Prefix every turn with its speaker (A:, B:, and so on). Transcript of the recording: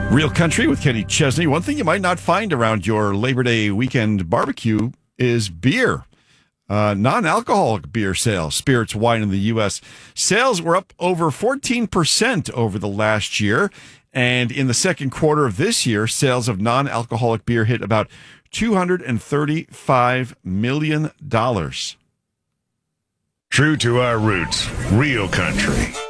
A: Real Country with Kenny Chesney. One thing you might not find around your Labor Day weekend barbecue is beer. Non-alcoholic beer sales, spirits, wine in the U.S. Sales were up over 14% over the last year. And in the second quarter of this year, sales of non-alcoholic beer hit about $235 million.
B: True to our roots, Real Country.